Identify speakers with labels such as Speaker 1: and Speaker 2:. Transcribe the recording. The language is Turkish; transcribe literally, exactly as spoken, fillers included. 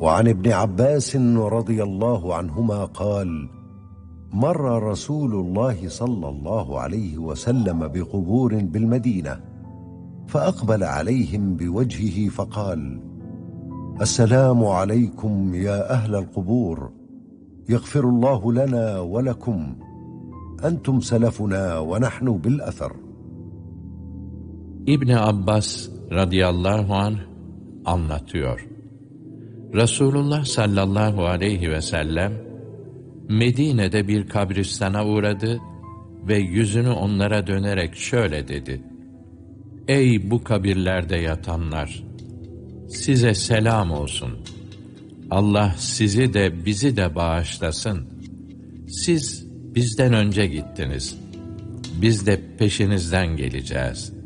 Speaker 1: وعن ابن عباس رضي الله عنهما قال: مر رسول الله صلى الله عليه وسلم بقبور بالمدينة فأقبل عليهم بوجهه فقال: السلام عليكم يا أهل القبور، يغفر الله لنا ولكم، أنتم سلفنا ونحن بالأثر.
Speaker 2: İbni Abbas radıyallahu anh anlatıyor. Resulullah sallallahu aleyhi ve sellem Medine'de bir kabristana uğradı ve yüzünü onlara dönerek şöyle dedi: Ey bu kabirlerde yatanlar! Size selam olsun. Allah sizi de bizi de bağışlasın. Siz bizden önce gittiniz. Biz de peşinizden geleceğiz.